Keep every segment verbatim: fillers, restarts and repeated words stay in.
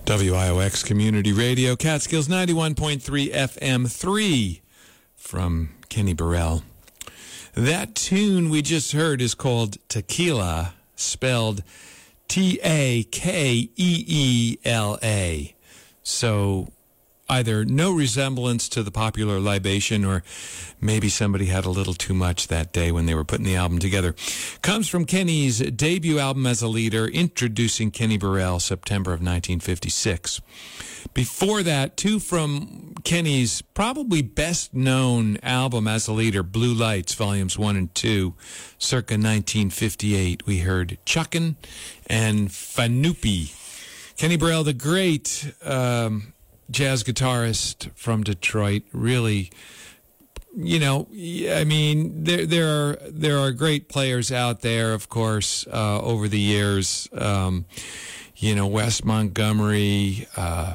W I O X Community Radio, Catskills ninety-one point three F M three from Kenny Burrell. That tune we just heard is called Tequila, spelled T A K E E L A. So either no resemblance to the popular libation, or maybe somebody had a little too much that day when they were putting the album together. Comes from Kenny's debut album as a leader, Introducing Kenny Burrell, September of nineteen fifty-six. Before that, two from Kenny's probably best-known album as a leader, Blue Lights, Volumes one and two, circa nineteen fifty-eight. We heard Chuckin' and Fanupi. Kenny Burrell, the great um, jazz guitarist from Detroit, really, you know, I mean, there there are there are great players out there, of course, uh, over the years. Um, you know, Wes Montgomery, uh,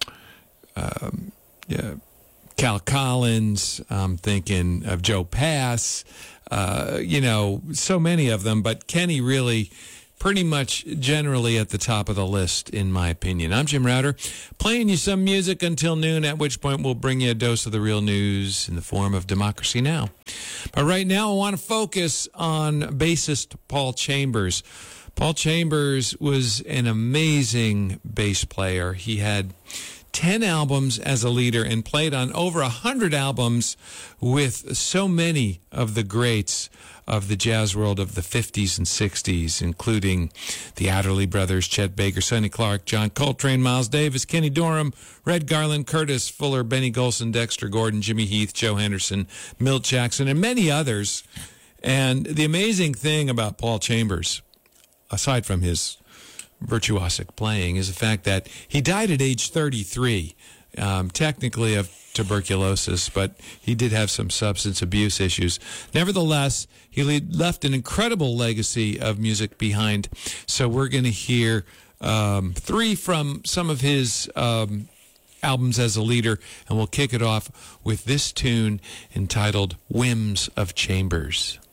um, yeah, Cal Collins. I'm thinking of Joe Pass. Uh, you know, so many of them, but Kenny really, pretty much generally at the top of the list, in my opinion. I'm Jim Router, playing you some music until noon, at which point we'll bring you a dose of the real news in the form of Democracy Now! But right now, I want to focus on bassist Paul Chambers. Paul Chambers was an amazing bass player. He had ten albums as a leader and played on over one hundred albums with so many of the greats of the jazz world of the fifties and sixties, including the Adderley Brothers, Chet Baker, Sonny Clark, John Coltrane, Miles Davis, Kenny Dorham, Red Garland, Curtis Fuller, Benny Golson, Dexter Gordon, Jimmy Heath, Joe Henderson, Milt Jackson, and many others. And the amazing thing about Paul Chambers, aside from his virtuosic playing, is the fact that he died at age thirty-three, um, technically of tuberculosis, but he did have some substance abuse issues. Nevertheless, he left an incredible legacy of music behind. So we're going to hear um, three from some of his um, albums as a leader, and we'll kick it off with this tune entitled Whims of Chambers.